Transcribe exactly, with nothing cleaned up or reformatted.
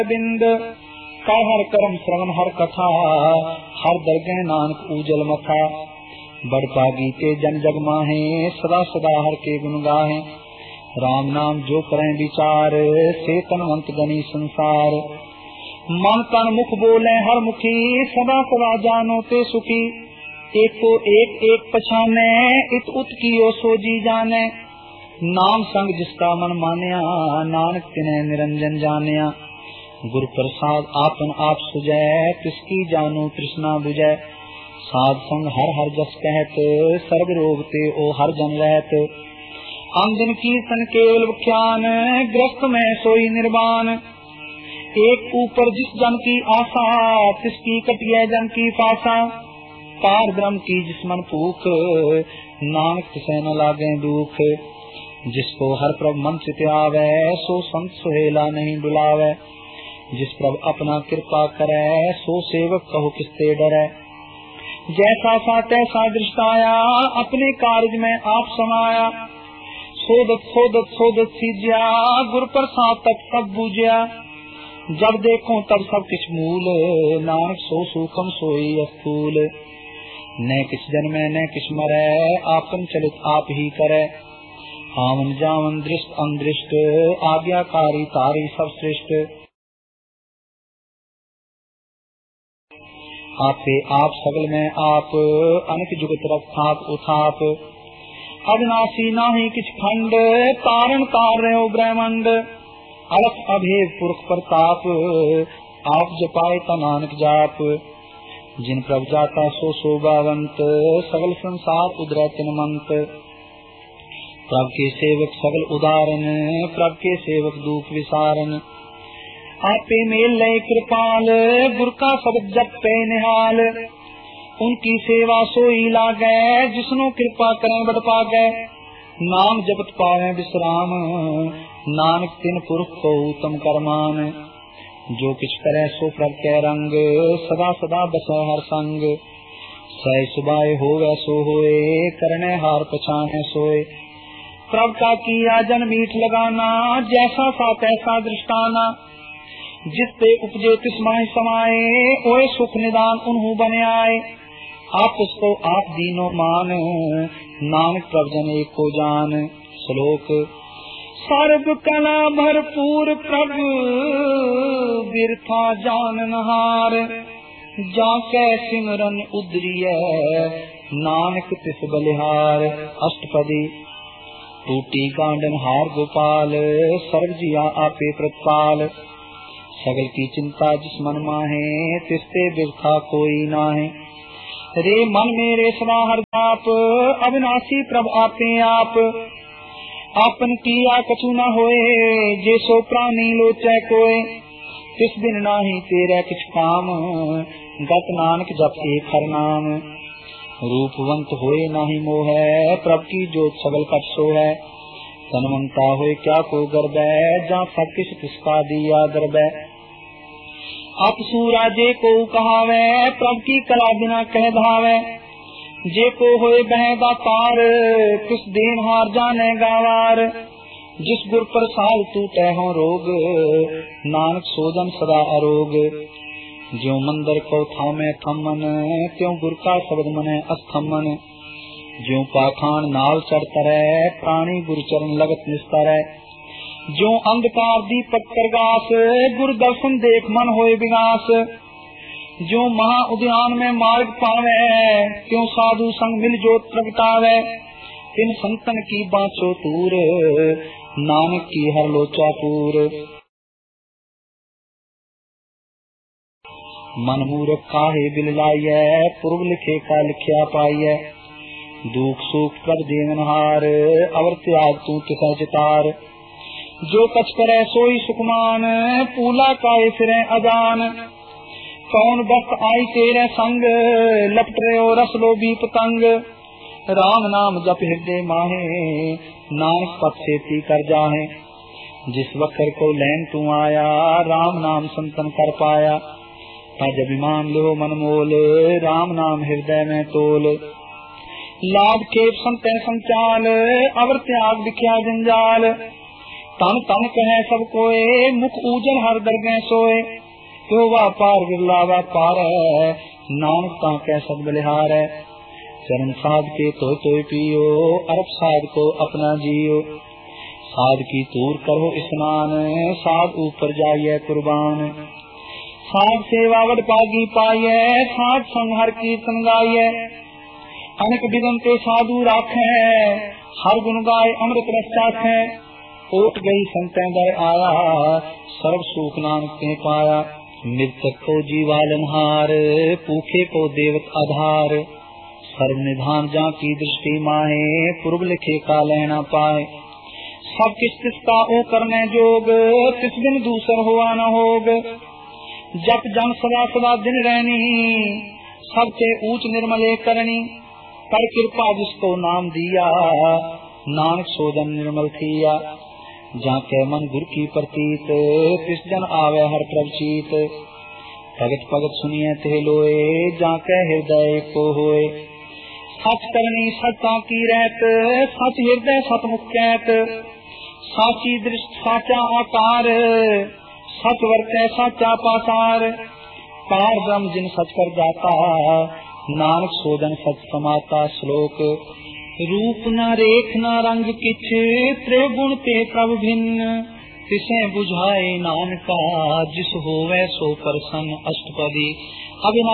बिंद कर हर कर्म श्रवण हर कथा, हर दरगह नानक उजल मथा। बड़ पागी के जन जग माहे, सदा सदा हर के गुण गाहे। राम नाम जो करें विचार, से तनवंत गनी संसार। मन तन मुख बोले हर मुखी, सदा सदा जानो ते सुखी। एक को एक एक पछाने, इत उत कियो सो जी जाने। नाम संग जिसका मन मान्या, नानक तिन्हें निरंजन जानिया। गुरु प्रसाद आपन आप सुजै, तिसकी जानो तृष्णा बुझै। साध संग हर हर जस कहत, सर्ग रोग ते ओ हर जन रहत। अंजन कीर्तन केवल बख्यान, ग्रस्त में सोई निर्वाण। एक ऊपर जिस जन की आशा, तिसकी कटिए जन की फासा। पार ब्रह्म की जिस मन भूख, नानक तिसे न लागे दुख। जिसको हर प्रभ मन चित आवे, सो संत सुहेला नहीं बुलावे। जिस प्रभ अपना कृपा करे, सो सेवक कहो किसते डरे। जैसा सा तैसा दृष्टाया, अपने कार्य में आप समाया। सोदत सोदत सोदत सीज्या, गुर प्रसाद तक सब बूझया। जब देखो तब सब किछ मूल, नानक सो सूखम सोई अस्थूल। न किस जन्मे न किस मरे, आपन चलित आप ही करे। आवन जावन दृष्ट अंदृष्ट, आज्ञाकारी तारी सब श्रेष्ठ। आपे आप सगल में आप, अनक जुगत रखाप उठाप। अविनाशी नाही किछ खंड, तारण तार रहे ब्रह्मंड। अलख अभेद पुरख प्रताप, आप जपाए ता नानक जाप। जिन प्रभ जाता सो शोभावंत, सगल संसार उदरै तिन मंत। प्रभ के सेवक सगल उदाहरण, प्रभ के सेवक दुख विसारन। आपे मेल लय कृपाल, गुर का शब्द जप पे निहाल। उनकी सेवा सोई लागे, जिसनो कृपा करें बड़ पागे। नाम जपत पावे विश्राम, नानक तिन पुरख को उत्तम करमान। जो किछ करे सो प्रभ के रंग, सदा सदा बसे हर संग। सह सुबाए होवे सो होए, करने हार पछाने सोए। प्रभ का किया जन मीठ लगाना, जैसा सा तैसा दृष्टाना। जिसते उपजे तिस माहि समाए, ओए सुख निदान उन्हु बने आए। आप उसको आप दीनो मान, नानक प्रभ जन एक को जान। श्लोक सर्व कला भरपूर, प्रभु बिरथा जाननहार। जाके सिमरन उदरिय, नानक तिस बलिहार। अष्टपदी टूटी गांडन हार गोपाल, सर्व जिया आपे प्रतपाल। सगल की चिंता जिस मन माहे, तिसते बिरथा कोई नाहे। रे मन मेरे सदा हर जाप, अविनाशी प्रभ आपे आप। आपन किया कछु न होए, जे सो प्राणी लोचै कोय। तिस बिन नाही तेरे किछ काम, गत नानक जप एक हर नाम। रूपवंत होए नाही मोह, प्रभ की जोत सबल कट सो है। तनवंता होए क्या को गर्बै, जा सब किछ तिसका दिया गर्बै। अपसूरा जे को कहावे, प्रभ की कला बिना कह धावे। जे को होए बहदा तार, तिस देन हार जाने गावार। जिस गुर प्रसाद टूटे हो रोग, नानक सोजन सदा अरोग। ज्यों मंदिर को थामे थमन, त्यों गुर का शब्द मने अस्थमन। ज्यों पाखान नाल चढ़तरै, प्राणी गुरु चरण लगत निस्तरै। ज्यों अंधकार दीपक प्रगास, गुरु दर्शन देख मन होए विनाश। ज्यों महा उद्यान में मार्ग पावे, त्यों साधु संग मिल जोत प्रगटावे। तिन संतन की बाँचो तूर, नानक की हर लोचा पूर। मन मूर्ख काहे बिल लाइय, पूर्व लिखे का लिखया पाइय। दुख सुख प्रभ देवनहार, अवर त्याग तू तिसै चितार। जो कछ करे सोई सुखमान, पूला काहे फिरे अजान। कौन बख्त आई तेरे संग, लपट रहे रस लोभी पतंग। राम नाम जप हृदय माहे, नानक पथ सेती कर जाहे। जिस वक्र को लैन तू आया, राम नाम संतन कर पाया। तज अभिमान लो मन मोल, राम नाम हृदय में तोल। लाभ खेप संत संचाल, अवर त्याग दिखया जंजाल। तन तन कहे सब कोए, मुख ऊजल हर दरगह सोए। क्यों व्यापार विरला व्यापार है, नानक ता कह सब बलिहार है। चरण साध के तो तो पियो, अरब साध को अपना जियो। साध की तूर करो स्नान, साध ऊपर जाइए कुर्बान। साध सेवा वड पागी पाइए, साध संग हर कीर्तन गाइए। अनेक विधन ते साधु राखे, हर गुण गाय अमृत रस चाखे। ओट गई संतै दर आया, सर्व सुख नानक ते पाया। मृतक को जीवालनहार, भूखे को देवत आधार। सर्व निधान जा की दृष्टि माहे, पूर्व लिखे का लेना पाए। सब किस किसका ओ करने जोग, तिस दिन दूसर हुआ न होग। जप जन सदा सदा दिन रहनी, सबसे ऊंच निर्मले करनी। कर कृपा जिसको नाम दिया, नानक सोजन निर्मल थिया। जाके मन गुर की प्रतीत, तिस जन आवे हर प्रवचीत। भगत भगत सुनिए ते लोए, जाके हृदय को होए। सच करनी सचा की रहत, सच हृदय सतमुख कहत। साची दृष्टि साचा आकार, सच वर्ते साचा पासार। पार ब्रह्म जिन सच कर जाता, नानक सोजन सच समाता। श्लोक रूप न रेख न रंग किछ, त्रिगुण ते प्रभ भिन्न। तिसे बुझाए नानका, जिस होवे सो प्रसन्न। अष्टपदी। अब